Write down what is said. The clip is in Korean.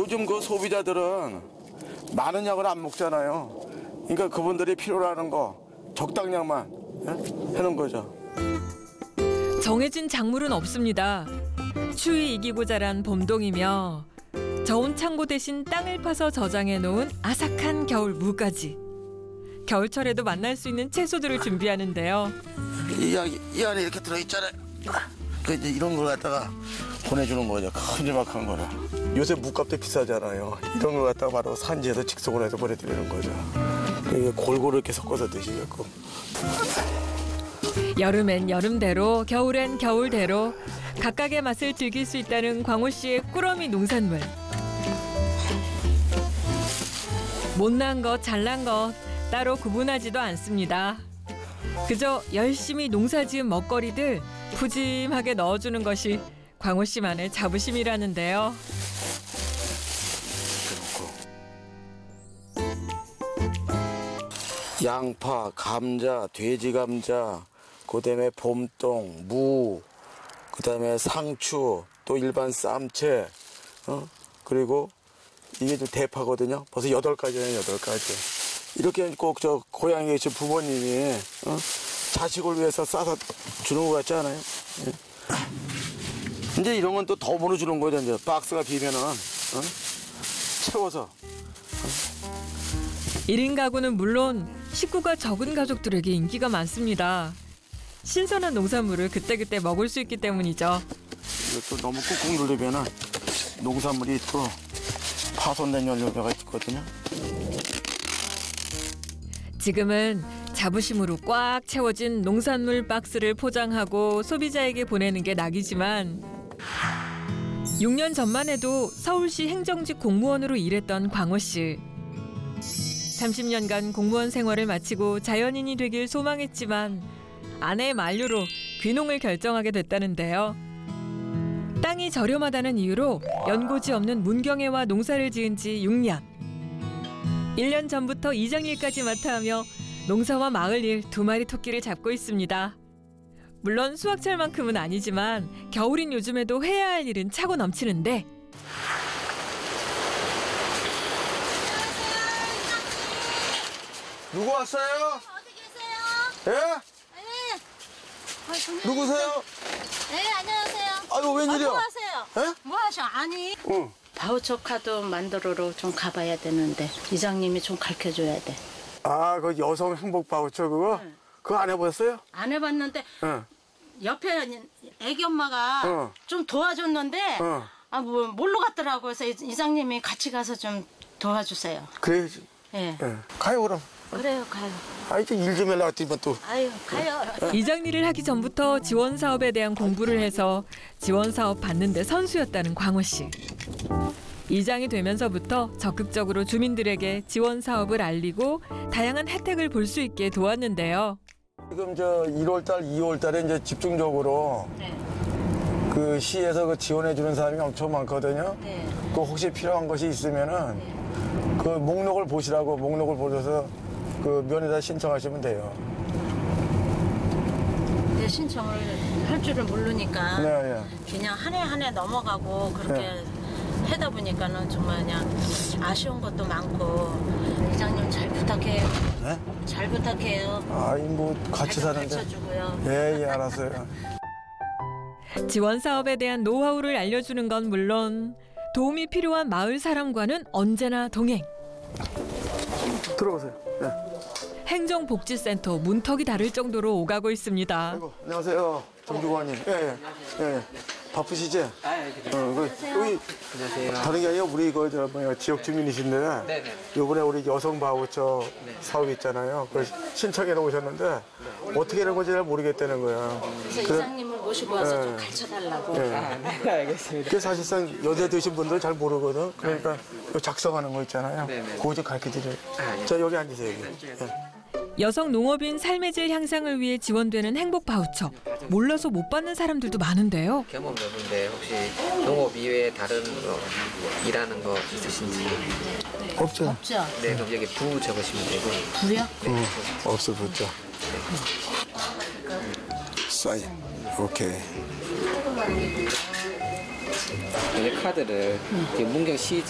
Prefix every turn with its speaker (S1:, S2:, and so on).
S1: 요즘 그 소비자들은 많은 약을 안 먹잖아요. 그러니까 그분들이 필요로 하는 거 적당량만 해놓은 거죠.
S2: 정해진 작물은 없습니다. 추위 이기고 자란 봄동이며 저온 창고 대신 땅을 파서 저장해 놓은 아삭한 겨울 무까지. 겨울철에도 만날 수 있는 채소들을 준비하는데요.
S1: 이 안에 이렇게 들어있잖아요. 그 이제 이런 걸 갖다가 보내주는 거죠. 큼지막한 거를. 요새 무값도 비싸잖아요. 이런 걸 갖다가 바로 산지에서 직송을 해서 보내드리는 거죠. 이게 골고루 이렇게 섞어서 드시게끔.
S2: 여름엔 여름대로, 겨울엔 겨울대로 각각의 맛을 즐길 수 있다는 광호 씨의 꾸러미 농산물. 못난 것, 잘난 것 따로 구분하지도 않습니다. 그저 열심히 농사지은 먹거리들 푸짐하게 넣어주는 것이 광호 씨만의 자부심이라는데요.
S1: 양파, 감자, 돼지 감자, 그다음에 봄동, 무, 그다음에 상추, 또 일반 쌈채, 그리고 이게 좀 대파거든요. 벌써 8가지네요, 8가지. 이렇게 꼭 저 고향에 계신 부모님이 자식을 위해서 싸서 주는 것 같지 않아요? 예. 이제 이런 건 또 덤으로 주는 거죠. 이제 박스가 비면은 채워서.
S2: 1인 가구는 물론 식구가 적은 가족들에게 인기가 많습니다. 신선한 농산물을 그때그때 먹을 수 있기 때문이죠.
S1: 이것도 너무 꾹꾹 누르면은 농산물이 또 파손된 연료가 있거든요.
S2: 지금은 자부심으로 꽉 채워진 농산물 박스를 포장하고 소비자에게 보내는 게 낙이지만 6년 전만 해도 서울시 행정직 공무원으로 일했던 광호 씨. 30년간 공무원 생활을 마치고 자연인이 되길 소망했지만 아내의 만류로 귀농을 결정하게 됐다는데요. 땅이 저렴하다는 이유로 연고지 없는 문경에와 농사를 지은 지 6년. 1년 전부터 이장일까지 맡아 하며 농사와 마을 일 2마리 토끼를 잡고 있습니다. 물론 수확철만큼은 아니지만 겨울인 요즘에도 해야 할 일은 차고 넘치는데
S1: 누구 왔어요?
S3: 어디 계세요?
S1: 예?
S3: 네.
S1: 누구세요?
S3: 네, 안녕하세요.
S1: 아유, 웬일이야?
S3: 뭐 하세요?
S1: 예?
S3: 뭐 하셔? 아니.
S1: 응.
S3: 바우처 카드 만들어로 좀 가봐야 되는데 이장님이 좀 가르쳐줘야 돼.
S1: 아, 그 여성 행복 바우처 그거?
S3: 응.
S1: 그거 안 해보셨어요?
S3: 안 해봤는데
S1: 응.
S3: 옆에 애기 엄마가 좀 도와줬는데 뭐 뭘로 갔더라고. 그래서 이장님이 같이 가서 좀 도와주세요.
S1: 그래야지.
S3: 예.
S1: 예. 가요, 그럼.
S3: 그래요, 가요.
S1: 아, 이제 일 좀 연락했더니 또.
S3: 아유, 가요.
S2: 이장 일을 하기 전부터 지원 사업에 대한 공부를 해서 지원 사업 받는데 선수였다는 광호 씨. 이장이 되면서부터 적극적으로 주민들에게 지원 사업을 알리고 다양한 혜택을 볼 수 있게 도왔는데요.
S1: 지금 저 1월달, 2월달에 이제 집중적으로
S3: 네.
S1: 그 시에서 그 지원해주는 사람이 엄청 많거든요.
S3: 네.
S1: 그 혹시 필요한 것이 있으면은 그 목록을 보시라고 목록을 보셔서 그 면에다 신청하시면 돼요.
S3: 내 신청을 할 줄을 모르니까
S1: 네,
S3: 그냥 한 해 한 해 넘어가고 그렇게
S1: 네.
S3: 하다 보니까는 정말 그냥 아쉬운 것도 많고 이장님 잘 부탁해요.
S1: 네?
S3: 잘 부탁해요.
S1: 아이 뭐 같이 사는데.
S3: 가르쳐주고요.
S1: 예, 알았어요.
S2: 지원 사업에 대한 노하우를 알려주는 건 물론 도움이 필요한 마을 사람과는 언제나 동행.
S1: 들어보세요. 네.
S2: 행정복지센터 문턱이 다를 정도로 오가고 있습니다.
S1: 아이고, 안녕하세요. 정주관님. 예. 바쁘시지? 여기
S4: 안녕하세요.
S1: 다른 게 아니라 우리 그 저 뭐야 지역 주민이신데
S4: 네네.
S1: 요번에 우리 여성 바우처 사업 있잖아요. 그걸 신청해 놓으셨는데 어떻게 하는 건지 잘 모르겠다는 거야.
S3: 그래서 이장님을 모시고 와서 좀 가르쳐달라고.
S4: 네, 알겠습니다.
S1: 그게 사실상 연세 드신 분들은 잘 모르거든. 그러니까 요 작성하는 거 있잖아요.
S4: 네네.
S1: 그거 좀 가르쳐 드려요.
S4: 예.
S1: 자, 여기 앉으세요. 여기. 예.
S2: 여성 농업인 삶의 질 향상을 위해 지원되는 행복 바우처. 몰라서 못 받는 사람들도 많은데요.
S4: 경험 없는데 혹시 농업 이외에 다른 거 일하는 거 있으신지?
S1: 없죠?
S3: 없죠?
S4: 네, 그럼 여기 부 적으시면 되고.
S3: 부요?
S1: 없어 붙죠. 사인. 오케이.
S4: 이 카드를 문경 시